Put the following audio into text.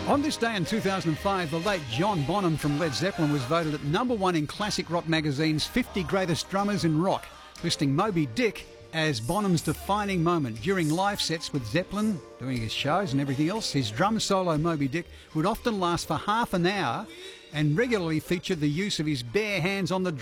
On this day in 2005, the late John Bonham from Led Zeppelin was voted at #1 in Classic Rock magazine's 50 Greatest Drummers in Rock, listing Moby Dick as Bonham's defining moment. During live sets with Zeppelin, doing his shows and everything else, his drum solo Moby Dick would often last for half an hour and regularly featured the use of his bare hands on the